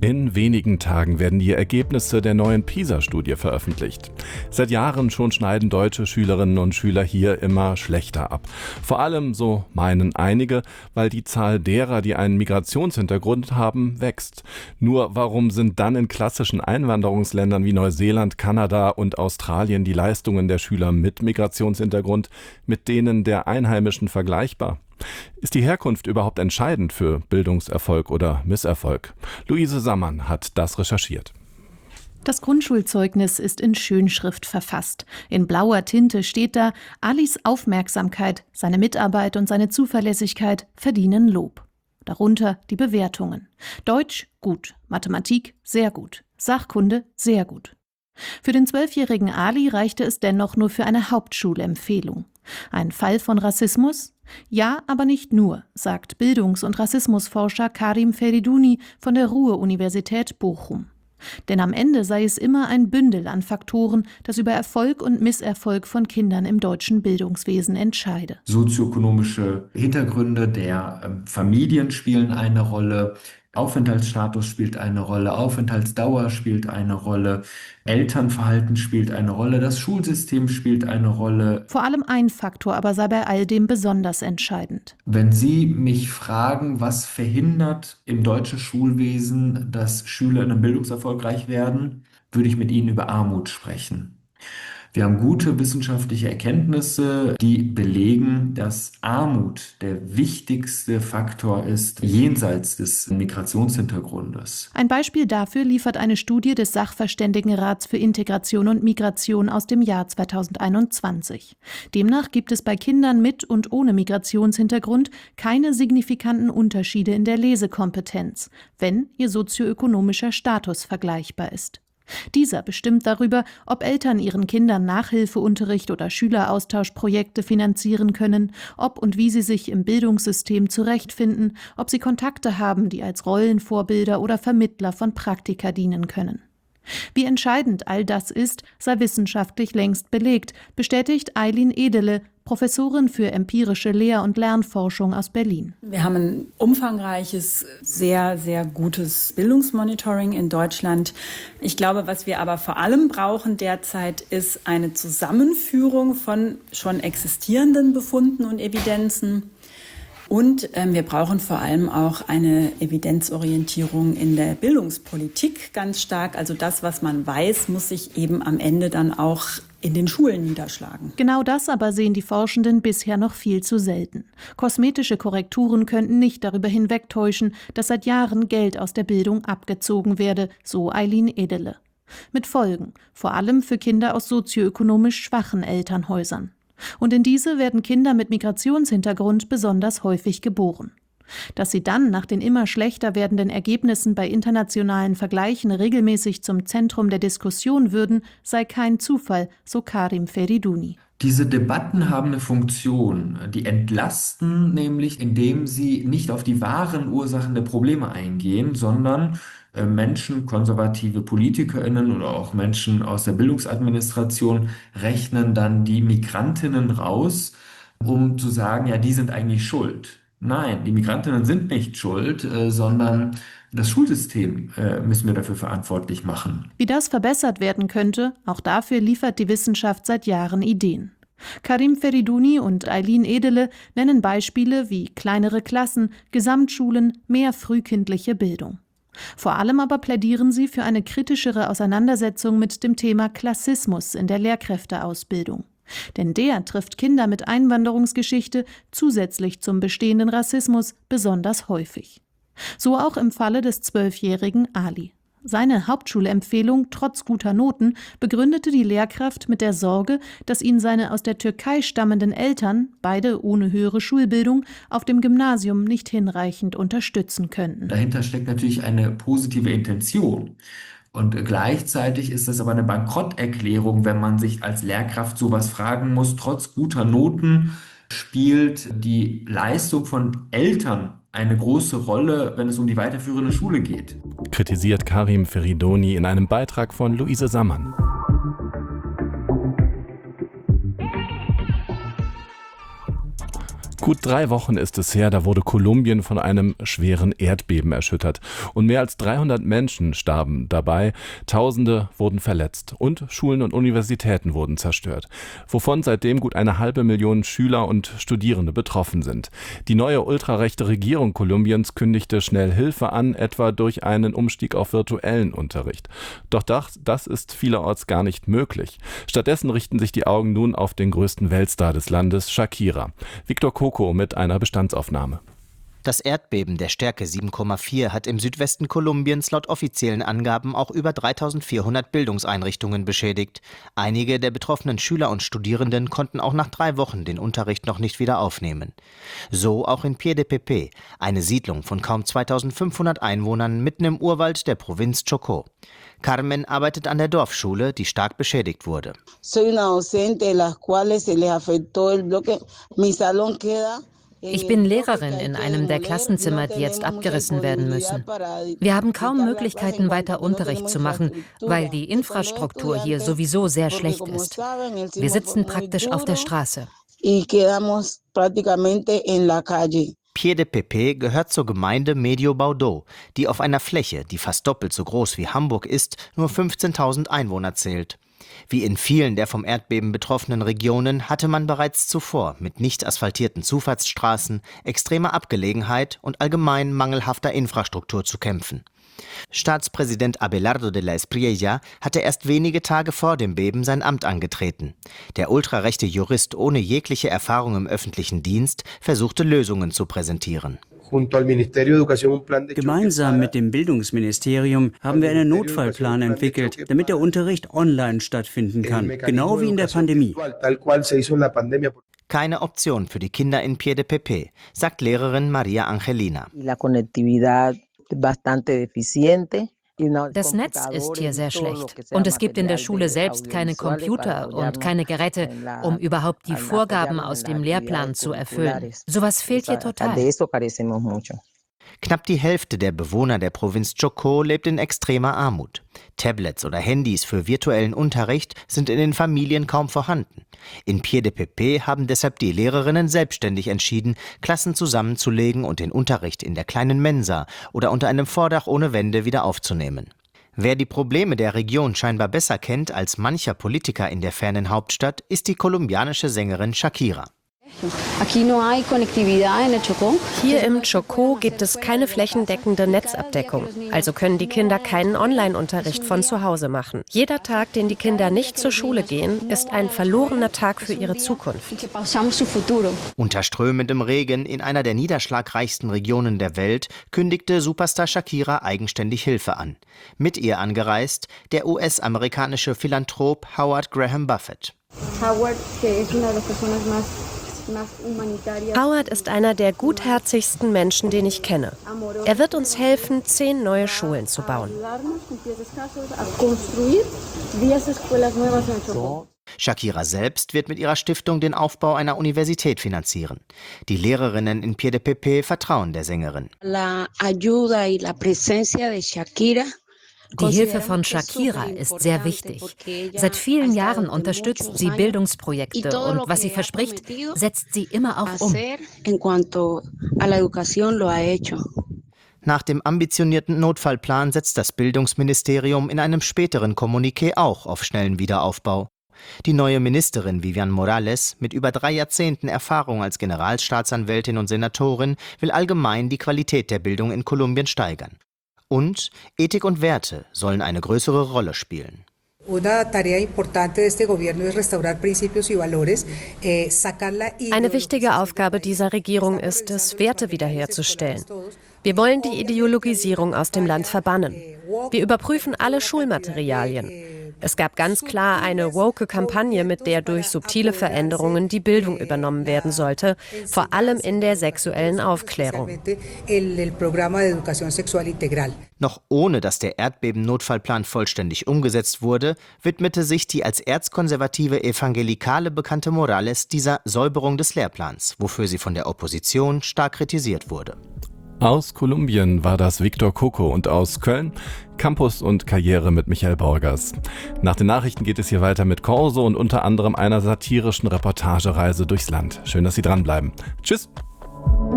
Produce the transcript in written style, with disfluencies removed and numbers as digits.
In wenigen Tagen werden die Ergebnisse der neuen PISA-Studie veröffentlicht. Seit Jahren schon schneiden deutsche Schülerinnen und Schüler hier immer schlechter ab. Vor allem, so meinen einige, weil die Zahl derer, die einen Migrationshintergrund haben, wächst. Nur warum sind dann in klassischen Einwanderungsländern wie Neuseeland, Kanada und Australien die Leistungen der Schüler mit Migrationshintergrund mit denen der Einheimischen vergleichbar? Ist die Herkunft überhaupt entscheidend für Bildungserfolg oder Misserfolg? Luise Sammann hat das recherchiert. Das Grundschulzeugnis ist in Schönschrift verfasst. In blauer Tinte steht da: Alis Aufmerksamkeit, seine Mitarbeit und seine Zuverlässigkeit verdienen Lob. Darunter die Bewertungen. Deutsch gut, Mathematik sehr gut, Sachkunde sehr gut. Für den 12-jährigen Ali reichte es dennoch nur für eine Hauptschulempfehlung. Ein Fall von Rassismus? Ja, aber nicht nur, sagt Bildungs- und Rassismusforscher Karim Feriduni von der Ruhr-Universität Bochum. Denn am Ende sei es immer ein Bündel an Faktoren, das über Erfolg und Misserfolg von Kindern im deutschen Bildungswesen entscheide. Sozioökonomische Hintergründe der Familien spielen eine Rolle, Aufenthaltsstatus spielt eine Rolle, Aufenthaltsdauer spielt eine Rolle, Elternverhalten spielt eine Rolle, das Schulsystem spielt eine Rolle. Vor allem ein Faktor aber sei bei all dem besonders entscheidend. Wenn Sie mich fragen, was verhindert im deutschen Schulwesen, dass Schülerinnen bildungserfolgreich werden, würde ich mit Ihnen über Armut sprechen. Wir haben gute wissenschaftliche Erkenntnisse, die belegen, dass Armut der wichtigste Faktor ist, jenseits des Migrationshintergrundes. Ein Beispiel dafür liefert eine Studie des Sachverständigenrats für Integration und Migration aus dem Jahr 2021. Demnach gibt es bei Kindern mit und ohne Migrationshintergrund keine signifikanten Unterschiede in der Lesekompetenz, wenn ihr sozioökonomischer Status vergleichbar ist. Dieser bestimmt darüber, ob Eltern ihren Kindern Nachhilfeunterricht oder Schüleraustauschprojekte finanzieren können, ob und wie sie sich im Bildungssystem zurechtfinden, ob sie Kontakte haben, die als Rollenvorbilder oder Vermittler von Praktika dienen können. Wie entscheidend all das ist, sei wissenschaftlich längst belegt, bestätigt Aylin Edele, Professorin für empirische Lehr- und Lernforschung aus Berlin. Wir haben ein umfangreiches, sehr, sehr gutes Bildungsmonitoring in Deutschland. Ich glaube, was wir aber vor allem brauchen derzeit, ist eine Zusammenführung von schon existierenden Befunden und Evidenzen. Und wir brauchen vor allem auch eine Evidenzorientierung in der Bildungspolitik ganz stark. Also das, was man weiß, muss sich eben am Ende dann auch in den Schulen niederschlagen. Genau das aber sehen die Forschenden bisher noch viel zu selten. Kosmetische Korrekturen könnten nicht darüber hinwegtäuschen, dass seit Jahren Geld aus der Bildung abgezogen werde, so Aylin Edele. Mit Folgen, vor allem für Kinder aus sozioökonomisch schwachen Elternhäusern. Und in diese werden Kinder mit Migrationshintergrund besonders häufig geboren. Dass sie dann nach den immer schlechter werdenden Ergebnissen bei internationalen Vergleichen regelmäßig zum Zentrum der Diskussion würden, sei kein Zufall, so Karim Feriduni. Diese Debatten haben eine Funktion. Die entlasten nämlich, indem sie nicht auf die wahren Ursachen der Probleme eingehen, sondern Menschen, konservative PolitikerInnen oder auch Menschen aus der Bildungsadministration rechnen dann die Migrantinnen raus, um zu sagen, ja, die sind eigentlich schuld. Nein, die Migrantinnen sind nicht schuld, sondern das Schulsystem müssen wir dafür verantwortlich machen. Wie das verbessert werden könnte, auch dafür liefert die Wissenschaft seit Jahren Ideen. Karim Feriduni und Aylin Edele nennen Beispiele wie kleinere Klassen, Gesamtschulen, mehr frühkindliche Bildung. Vor allem aber plädieren sie für eine kritischere Auseinandersetzung mit dem Thema Klassismus in der Lehrkräfteausbildung. Denn der trifft Kinder mit Einwanderungsgeschichte zusätzlich zum bestehenden Rassismus besonders häufig. So auch im Falle des 12-jährigen Ali. Seine Hauptschulempfehlung trotz guter Noten begründete die Lehrkraft mit der Sorge, dass ihn seine aus der Türkei stammenden Eltern, beide ohne höhere Schulbildung, auf dem Gymnasium nicht hinreichend unterstützen könnten. Dahinter steckt natürlich eine positive Intention. Und gleichzeitig ist das aber eine Bankrotterklärung, wenn man sich als Lehrkraft sowas fragen muss. Trotz guter Noten spielt die Leistung von Eltern eine große Rolle, wenn es um die weiterführende Schule geht. Kritisiert Karim Feriduni in einem Beitrag von Luise Sammann. Gut 3 Wochen ist es her, da wurde Kolumbien von einem schweren Erdbeben erschüttert. Und mehr als 300 Menschen starben dabei, Tausende wurden verletzt und Schulen und Universitäten wurden zerstört, wovon seitdem gut 500.000 Schüler und Studierende betroffen sind. Die neue ultrarechte Regierung Kolumbiens kündigte schnell Hilfe an, etwa durch einen Umstieg auf virtuellen Unterricht. Doch das ist vielerorts gar nicht möglich. Stattdessen richten sich die Augen nun auf den größten Weltstar des Landes, Shakira. Victor Coco mit einer Bestandsaufnahme. Das Erdbeben der Stärke 7,4 hat im Südwesten Kolumbiens laut offiziellen Angaben auch über 3.400 Bildungseinrichtungen beschädigt. Einige der betroffenen Schüler und Studierenden konnten auch nach 3 Wochen den Unterricht noch nicht wieder aufnehmen. So auch in Pie-de-Pepe, eine Siedlung von kaum 2.500 Einwohnern mitten im Urwald der Provinz Chocó. Carmen arbeitet an der Dorfschule, die stark beschädigt wurde. Ich bin Lehrerin in einem der Klassenzimmer, die jetzt abgerissen werden müssen. Wir haben kaum Möglichkeiten, weiter Unterricht zu machen, weil die Infrastruktur hier sowieso sehr schlecht ist. Wir sitzen praktisch auf der Straße. Pie-de-Pepe gehört zur Gemeinde Medio Baudó, die auf einer Fläche, die fast doppelt so groß wie Hamburg ist, nur 15.000 Einwohner zählt. Wie in vielen der vom Erdbeben betroffenen Regionen hatte man bereits zuvor mit nicht asphaltierten Zufahrtsstraßen, extremer Abgelegenheit und allgemein mangelhafter Infrastruktur zu kämpfen. Staatspräsident Abelardo de la Espriella hatte erst wenige Tage vor dem Beben sein Amt angetreten. Der ultrarechte Jurist ohne jegliche Erfahrung im öffentlichen Dienst versuchte Lösungen zu präsentieren. Gemeinsam mit dem Bildungsministerium haben wir einen Notfallplan entwickelt, damit der Unterricht online stattfinden kann, genau wie in der Pandemie. Keine Option für die Kinder in Pie-de-Pepe, sagt Lehrerin Maria Angelina. Das Netz ist hier sehr schlecht und es gibt in der Schule selbst keine Computer und keine Geräte, um überhaupt die Vorgaben aus dem Lehrplan zu erfüllen. Sowas fehlt hier total. Knapp die Hälfte der Bewohner der Provinz Chocó lebt in extremer Armut. Tablets oder Handys für virtuellen Unterricht sind in den Familien kaum vorhanden. In Pie-de-Pepe haben deshalb die Lehrerinnen selbstständig entschieden, Klassen zusammenzulegen und den Unterricht in der kleinen Mensa oder unter einem Vordach ohne Wände wieder aufzunehmen. Wer die Probleme der Region scheinbar besser kennt als mancher Politiker in der fernen Hauptstadt, ist die kolumbianische Sängerin Shakira. Hier im Chocó gibt es keine flächendeckende Netzabdeckung, also können die Kinder keinen Online-Unterricht von zu Hause machen. Jeder Tag, den die Kinder nicht zur Schule gehen, ist ein verlorener Tag für ihre Zukunft. Unter strömendem Regen in einer der niederschlagreichsten Regionen der Welt kündigte Superstar Shakira eigenständig Hilfe an. Mit ihr angereist der US-amerikanische Philanthrop Howard Graham Buffett. Howard ist einer der gutherzigsten Menschen, den ich kenne. Er wird uns helfen, 10 neue Schulen zu bauen. Shakira selbst wird mit ihrer Stiftung den Aufbau einer Universität finanzieren. Die Lehrerinnen in Pie-de-Pepe vertrauen der Sängerin. Die Hilfe von Shakira ist sehr wichtig. Seit vielen Jahren unterstützt sie Bildungsprojekte und was sie verspricht, setzt sie immer auch um. Nach dem ambitionierten Notfallplan setzt das Bildungsministerium in einem späteren Kommuniqué auch auf schnellen Wiederaufbau. Die neue Ministerin Vivian Morales, mit über 3 Jahrzehnten Erfahrung als Generalstaatsanwältin und Senatorin, will allgemein die Qualität der Bildung in Kolumbien steigern. Und Ethik und Werte sollen eine größere Rolle spielen. Eine wichtige Aufgabe dieser Regierung ist es, Werte wiederherzustellen. Wir wollen die Ideologisierung aus dem Land verbannen. Wir überprüfen alle Schulmaterialien. Es gab ganz klar eine woke Kampagne, mit der durch subtile Veränderungen die Bildung übernommen werden sollte, vor allem in der sexuellen Aufklärung. Noch ohne dass der Erdbeben-Notfallplan vollständig umgesetzt wurde, widmete sich die als erzkonservative Evangelikale bekannte Morales dieser Säuberung des Lehrplans, wofür sie von der Opposition stark kritisiert wurde. Aus Kolumbien war das Victor Coco und aus Köln Campus und Karriere mit Michael Borgers. Nach den Nachrichten geht es hier weiter mit Corso und unter anderem einer satirischen Reportagereise durchs Land. Schön, dass Sie dranbleiben. Tschüss!